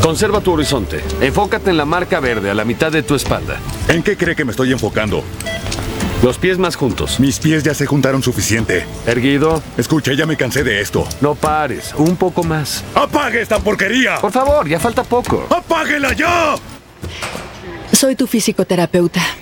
Conserva tu horizonte. Enfócate en la marca verde a la mitad de tu espalda. ¿En qué cree que me estoy enfocando? Los pies más juntos. Mis pies ya se juntaron suficiente. Erguido. Escuche, ya me cansé de esto. No pares. Un poco más. ¡Apague esta porquería! Por favor, ya falta poco. ¡Apáguela ya! Soy tu fisioterapeuta.